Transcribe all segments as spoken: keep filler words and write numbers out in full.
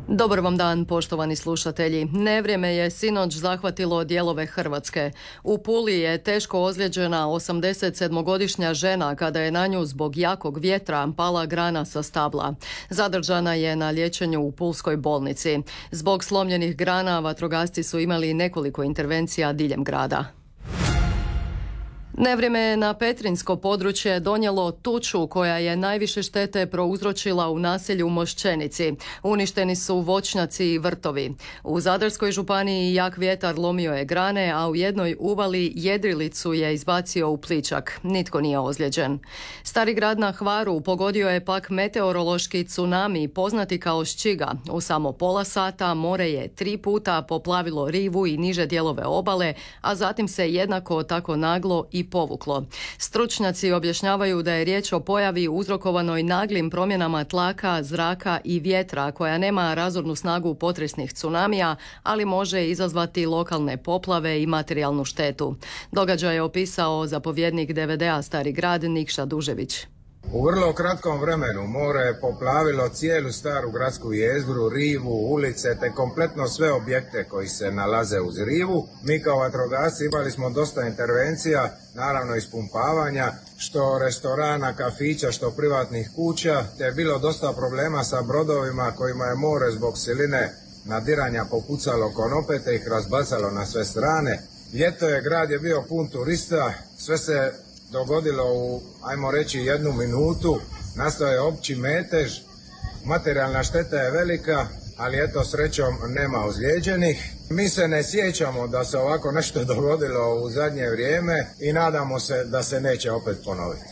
Dobar vam dan, poštovani slušatelji. Nevrijeme je sinoć zahvatilo dijelove Hrvatske. U Puli je teško ozlijeđena osamdesetsedmogodišnja žena kada je na nju zbog jakog vjetra pala grana sa stabla. Zadržana je na liječenju u pulskoj bolnici. Zbog slomljenih grana vatrogasci su imali nekoliko intervencija diljem grada. Nevrijeme je na petrinjsko područje donijelo tuču koja je najviše štete prouzročila u naselju Mošćenici. Uništeni su voćnjaci i vrtovi. U Zadarskoj županiji jak vjetar lomio je grane, a u jednoj uvali jedrilicu je izbacio u pličak. Nitko nije ozlijeđen. Stari grad na Hvaru pogodio je pak meteorološki tsunami, poznati kao ščiga. U samo pola sata more je tri puta poplavilo rivu i niže dijelove obale, a zatim se jednako tako naglo i povuklo. Stručnjaci objašnjavaju da je riječ o pojavi uzrokovanoj naglim promjenama tlaka, zraka i vjetra koja nema razornu snagu potresnih tsunamija, ali može izazvati lokalne poplave i materijalnu štetu. Događaj je opisao zapovjednik D V D-a Stari grad Nikša Dužević. U vrlo kratkom vremenu more je poplavilo cijelu staru gradsku jezgru, rivu, ulice te kompletno sve objekte koji se nalaze uz rivu. Mi kao vatrogasci imali smo dosta intervencija, naravno ispumpavanja, što restorana, kafića, što privatnih kuća, te je bilo dosta problema sa brodovima kojima je more zbog siline nadiranja popucalo konope te ih razbacalo na sve strane. Ljeto je, grad je bio pun turista, sve se dogodilo u, ajmo reći, jednu minutu, nastao je opći metež, materijalna šteta je velika, ali eto, srećom nema ozlijeđenih. Mi se ne sjećamo da se ovako nešto dogodilo u zadnje vrijeme i nadamo se da se neće opet ponoviti.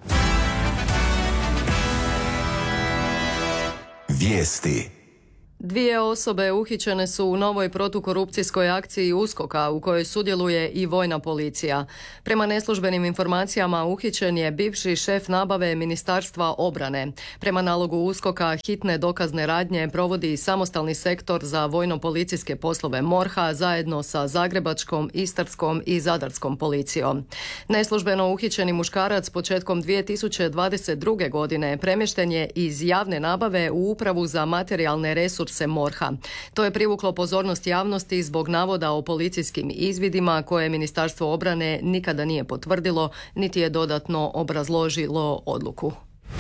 Vijesti. Dvije osobe uhićene su u novoj protukorupcijskoj akciji USKOK-a u kojoj sudjeluje i vojna policija. Prema neslužbenim informacijama uhićen je bivši šef nabave Ministarstva obrane. Prema nalogu USKOK-a hitne dokazne radnje provodi samostalni sektor za vojno-policijske poslove MORH-a zajedno sa Zagrebačkom, Istarskom i Zadarskom policijom. Neslužbeno uhićeni muškarac početkom dvije tisuće dvadeset druge. godine premješten je iz javne nabave u Upravu za materijalne resurse MORH-a. To je privuklo pozornost javnosti zbog navoda o policijskim izvidima koje Ministarstvo obrane nikada nije potvrdilo, niti je dodatno obrazložilo odluku.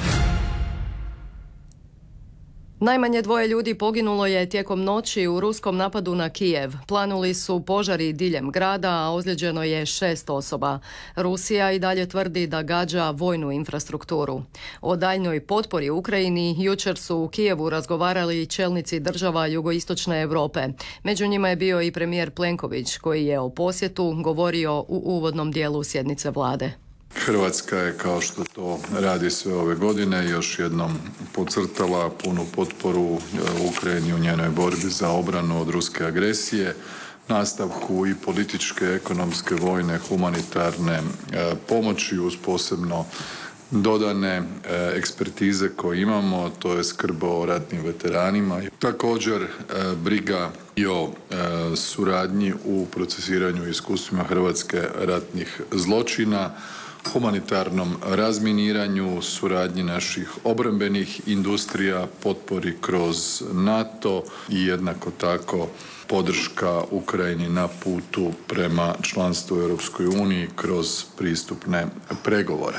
Najmanje dvoje ljudi poginulo je tijekom noći u ruskom napadu na Kijev. Planuli su požari diljem grada, a ozlijeđeno je šest osoba. Rusija i dalje tvrdi da gađa vojnu infrastrukturu. O daljnjoj potpori Ukrajini jučer su u Kijevu razgovarali čelnici država jugoistočne Europe. Među njima je bio i premijer Plenković, koji je o posjetu govorio u uvodnom dijelu sjednice vlade. Hrvatska je, kao što to radi sve ove godine, još jednom podcrtala punu potporu Ukrajini u njenoj borbi za obranu od ruske agresije, nastavku i političke, ekonomske, vojne, humanitarne pomoći uz posebno dodane ekspertize koje imamo, to je skrb o ratnim veteranima. Također briga i o suradnji u procesiranju iskustvima Hrvatske ratnih zločina, humanitarnom razminiranju, suradnji naših obrambenih industrija, potpori kroz NATO i jednako tako podrška Ukrajini na putu prema članstvu u Europskoj uniji kroz pristupne pregovore.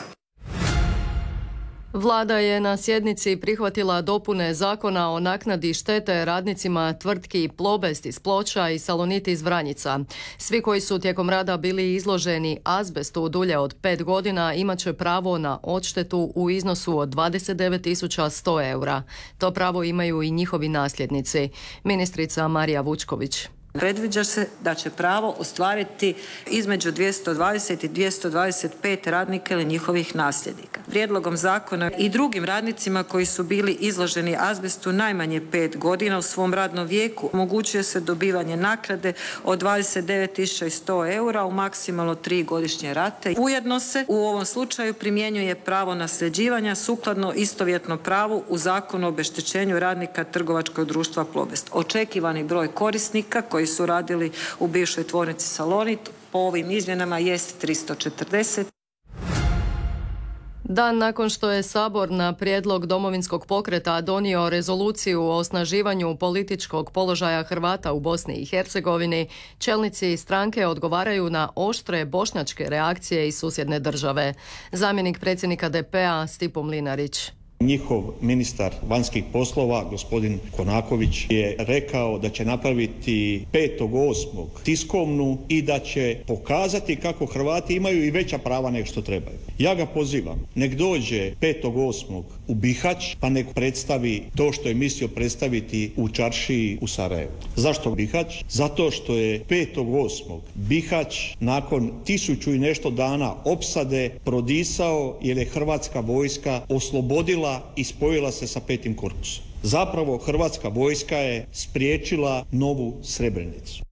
Vlada je na sjednici prihvatila dopune zakona o naknadi štete radnicima tvrtki Plobest iz Ploča i Salonit iz Vranjica. Svi koji su tijekom rada bili izloženi azbestu dulje od pet godina imat će pravo na odštetu u iznosu od dvadeset devet tisuća sto eura. To pravo imaju i njihovi nasljednici. Ministrica Marija Vučković. Predviđa se da će pravo ostvariti između dvjesto dvadeset i dvjesto dvadeset pet radnika ili njihovih nasljednika. Prijedlogom zakona i drugim radnicima koji su bili izloženi azbestu najmanje pet godina u svom radnom vijeku omogućuje se dobivanje naknade od dvadeset devet tisuća sto eura u maksimalno tri godišnje rate. Ujedno se u ovom slučaju primjenjuje pravo nasljeđivanja sukladno istovjetnom pravu u Zakonu o obeštećenju radnika trgovačkog društva Plobest. Očekivani broj korisnika koji su radili u bivšoj tvornici Salonit po ovim izmjenama jest tristo četrdeset. Dan nakon što je Sabor na prijedlog Domovinskog pokreta donio rezoluciju o osnaživanju političkog položaja Hrvata u Bosni i Hercegovini, čelnici stranke odgovaraju na oštre bošnjačke reakcije iz susjedne države. Zamjenik predsjednika D P-a Stipo Mlinarić. Njihov ministar vanjskih poslova, gospodin Konaković, je rekao da će napraviti petog osmog tiskovnu i da će pokazati kako Hrvati imaju i veća prava nego što trebaju. Ja ga pozivam, nek dođe petog osmog u Bihać, pa nek predstavi to što je mislio predstaviti u čaršiji u Sarajevu. Zašto Bihać? Zato što je petog osmog Bihać nakon tisuću i nešto dana opsade prodisao jer je hrvatska vojska oslobodila i spojila se sa petim korpusom. Zapravo hrvatska vojska je spriječila novu Srebrenicu.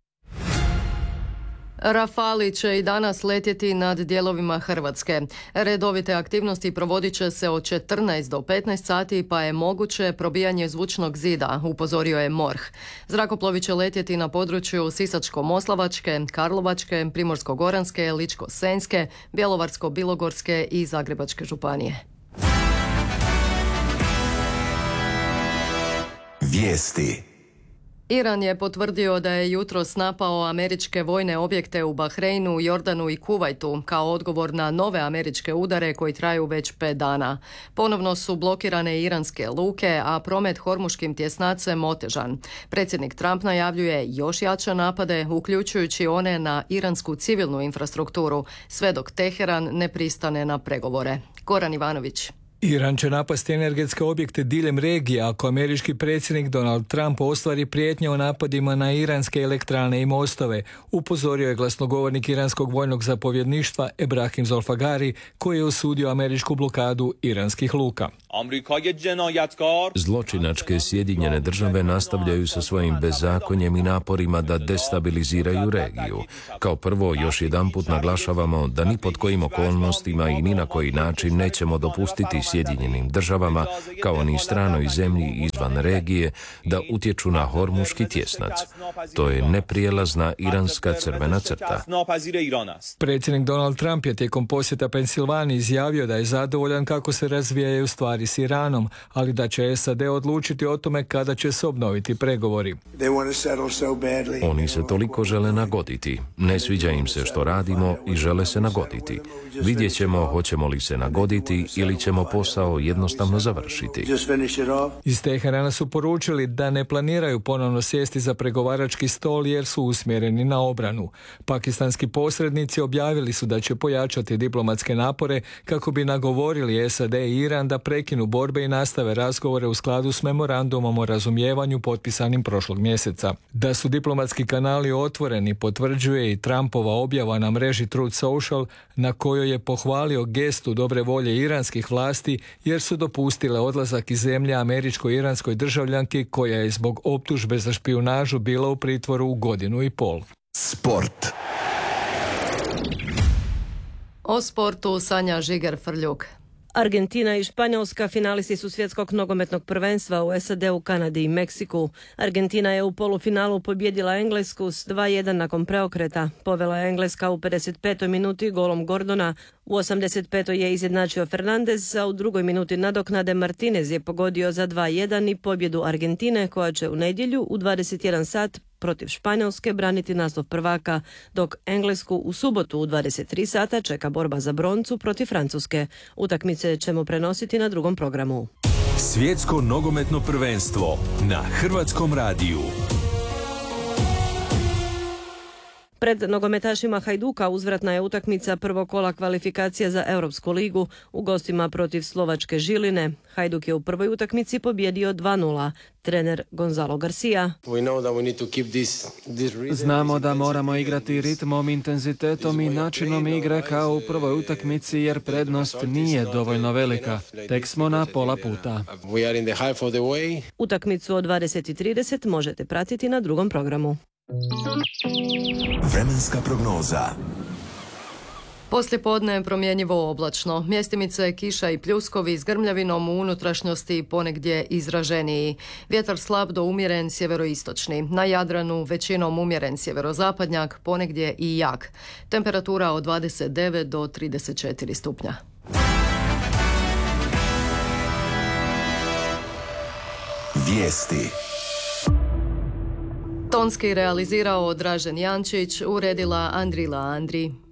Rafali će i danas letjeti nad dijelovima Hrvatske. Redovite aktivnosti provodit će se od četrnaest do petnaest sati, pa je moguće probijanje zvučnog zida, upozorio je M O R H. Zrakoplovi će letjeti na području Sisačko-moslavačke, Karlovačke, Primorsko-goranske, Ličko-senjske, Bjelovarsko-bilogorske i Zagrebačke županije. Vijesti. Iran je potvrdio da je jutros napao američke vojne objekte u Bahreinu, Jordanu i Kuvajtu kao odgovor na nove američke udare koji traju već pet dana. Ponovno su blokirane iranske luke, a promet hormuškim tjesnacem otežan. Predsjednik Trump najavljuje još jače napade, uključujući one na iransku civilnu infrastrukturu, sve dok Teheran ne pristane na pregovore. Goran Ivanović. Iran će napasti energetske objekte diljem regije ako američki predsjednik Donald Trump ostvari prijetnje o napadima na iranske elektrane i mostove, upozorio je glasnogovornik iranskog vojnog zapovjedništva Ebrahim Zolfagari, koji je osudio američku blokadu iranskih luka. Zločinačke Sjedinjene države nastavljaju sa svojim bezakonjem i naporima da destabiliziraju regiju. Kao prvo, još jedanput naglašavamo da ni pod kojim okolnostima i ni na koji način nećemo dopustiti Sjedinjenim državama, kao ni stranoj zemlji izvan regije, da utječu na hormuški tjesnac. To je neprijelazna iranska crvena crta. Predsjednik Donald Trump je tijekom posjeta Pensilvaniji izjavio da je zadovoljan kako se razvijaju stvari s Iranom, ali da će S A D odlučiti o tome kada će se obnoviti pregovori. Oni se toliko žele nagoditi. Ne sviđa im se što radimo i žele se nagoditi. Vidjet ćemo hoćemo li se nagoditi ili ćemo posao jednostavno završiti. Iz Teherana su poručili da ne planiraju ponovno sjesti za pregovarački stol jer su usmjereni na obranu. Pakistanski posrednici objavili su da će pojačati diplomatske napore kako bi nagovorili S A D i Iran da prekinu borbe i nastave razgovore u skladu s memorandumom o razumijevanju potpisanim prošlog mjeseca. Da su diplomatski kanali otvoreni potvrđuje i Trumpova objava na mreži Truth Social, na kojoj je pohvalio gestu dobre volje iranskih vlasti jer su dopustile odlazak iz zemlje američko-iranskoj državljanki koja je zbog optužbe za špijunažu bila u pritvoru u godinu i pol. Sport. O sportu Sanja Žiger-Frljuk. Argentina i Španjolska finalisti su svjetskog nogometnog prvenstva u S A D-u, Kanadi i Meksiku. Argentina je u polufinalu pobijedila Englesku s dva jedan nakon preokreta. Povela je Engleska u pedeset petoj minuti golom Gordona. U osamdeset petoj je izjednačio Fernandez, a u drugoj minuti nadoknade Martinez je pogodio za dva jedan i pobjedu Argentine, koja će u nedjelju u dvadeset jedan sat protiv Španjolske braniti naslov prvaka, dok Englesku u subotu u dvadeset tri sata čeka borba za broncu protiv Francuske. Utakmice ćemo prenositi na drugom programu. Svjetsko nogometno prvenstvo na Hrvatskom radiju. Pred nogometašima Hajduka uzvratna je utakmica prvog kola kvalifikacija za Europsku ligu u gostima protiv slovačke Žiline. Hajduk je u prvoj utakmici pobjedio dva nula. Trener Gonzalo Garcia. Znamo da moramo igrati ritmom, intenzitetom i načinom igre kao u prvoj utakmici jer prednost nije dovoljno velika. Tek smo na pola puta. Utakmicu od dvadeset i trideset možete pratiti na drugom programu. Vremenska prognoza. Poslijepodne promjenjivo oblačno. Mjestimice kiša i pljuskovi s grmljavinom u unutrašnjosti ponegdje izraženiji. Vjetar slab do umjeren sjeveroistočni. Na Jadranu većinom umjeren sjeverozapadnjak, ponegdje i jak. Temperatura od dvadeset devet do trideset četiri stupnja. Vijesti. Tonski realizirao Dražen Jančić, uredila Andrila Andri.